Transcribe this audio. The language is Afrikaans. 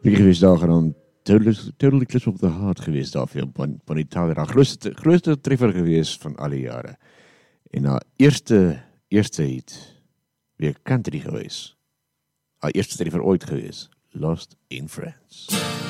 Bietjie gewees daar gaan Totally Clips op the Heart gewees daar vir Bonnie Tyler, haar grootste treffer gewees van alle jare. En haar eerste hit, weer country gewees. Haar eerste treffer ooit gewees, Lost in France.